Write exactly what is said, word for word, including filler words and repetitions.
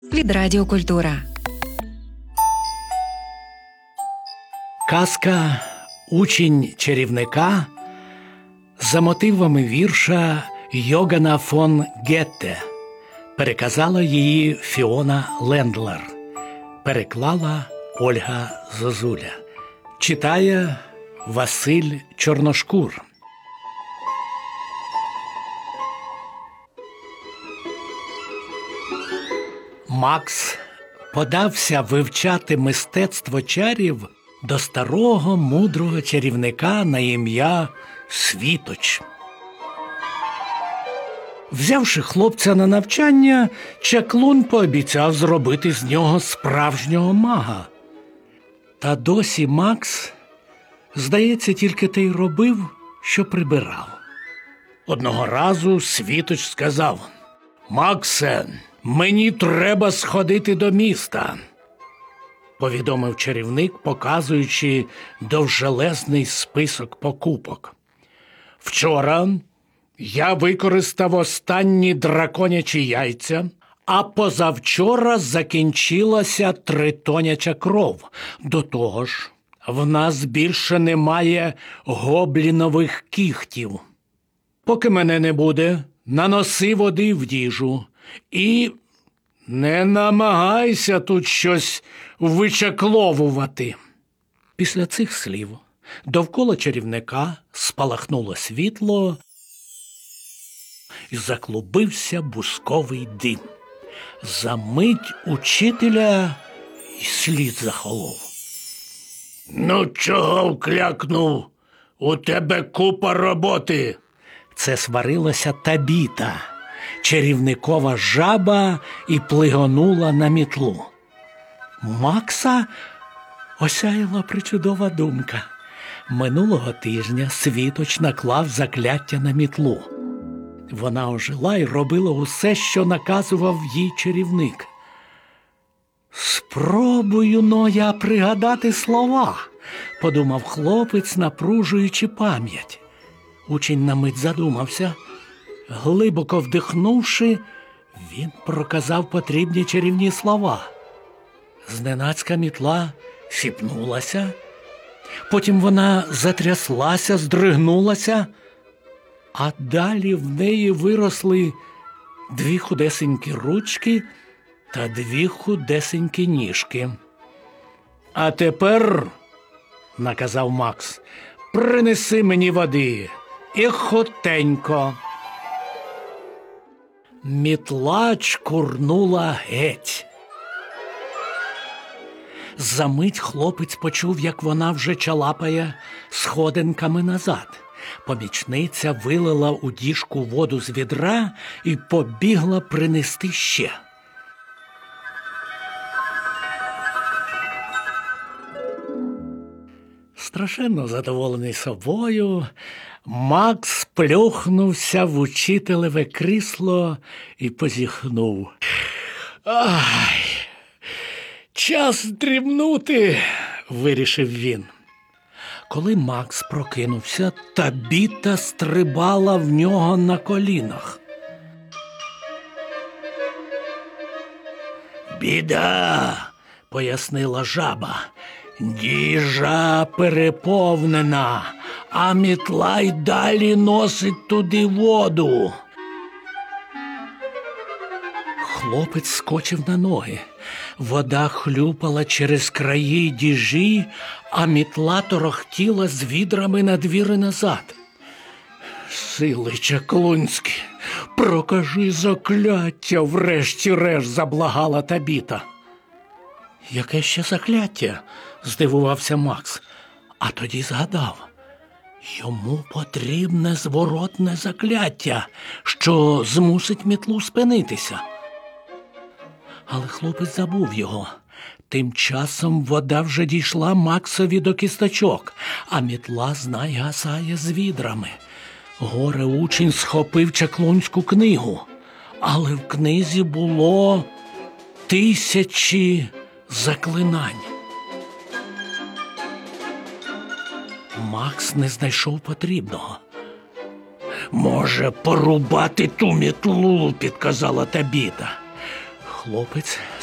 від Радіокультура. Казка «Учень чарівника» за мотивами вірша Йогана фон Гетте. Переказала її Фіона Лендлер. Переклала Ольга Зозуля. Читає Василь Чорношкур. Макс подався вивчати мистецтво чарів до старого мудрого чарівника на ім'я Світоч. Взявши хлопця на навчання, чаклун пообіцяв зробити з нього справжнього мага. Та досі Макс, здається, тільки те й робив, що прибирав. Одного разу Світоч сказав: «Максе, мені треба сходити до міста», – повідомив чарівник, показуючи довжелезний список покупок. «Вчора я використав останні драконячі яйця, а позавчора закінчилася тритоняча кров. До того ж, в нас більше немає гоблінових кігтів. Поки мене не буде, наноси води в їжу і не намагайся тут щось вичакловувати». Після цих слів довкола чарівника спалахнуло світло і заклубився бусковий дим. Замить учителя і слід захолов. «Ну чого вклякнув? У тебе купа роботи!» Це сварилася Табіта, чарівникова жаба, і плигонула на мітлу. Макса осяяла причудова думка. Минулого тижня Світоч наклав закляття на мітлу. Вона ожила і робила усе, що наказував їй чарівник. «Спробую-но я пригадати слова», – подумав хлопець, напружуючи пам'ять. Учень на мить задумався. Глибоко вдихнувши, він проказав потрібні чарівні слова. Зненацька мітла сіпнулася, потім вона затряслася, здригнулася, а далі в неї виросли дві худесенькі ручки та дві худесенькі ніжки. «А тепер, – наказав Макс, – принеси мені води і хутенько». Мітла чкурнула геть. Замить хлопець почув, як вона вже чалапає сходинками назад. Помічниця вилила у діжку воду з відра і побігла принести ще. Страшенно задоволений собою, Макс плюхнувся в учителеве крісло і позіхнув. «Ай, час дрімнути», – вирішив він. Коли Макс прокинувся, Табіта стрибала в нього на колінах. «Біда», – пояснила жаба. «Діжа переповнена, а мітла й далі носить туди воду». Хлопець скочив на ноги. Вода хлюпала через краї діжі, а мітла торохтіла з відрами на двір і назад. «Сили чаклунські, прокажи закляття, врешті-решт», – заблагала Табіта. «Яке ще закляття?» – здивувався Макс. А тоді згадав. Йому потрібне зворотне закляття, що змусить мітлу спинитися. Але хлопець забув його. Тим часом вода вже дійшла Максові до кісточок, а мітла, знай, гасає з відрами. Горе-учень схопив чаклунську книгу, але в книзі було тисячі заклинань. Макс не знайшов потрібного. «Може, порубати ту мітлу», – підказала Табіта. Хлопець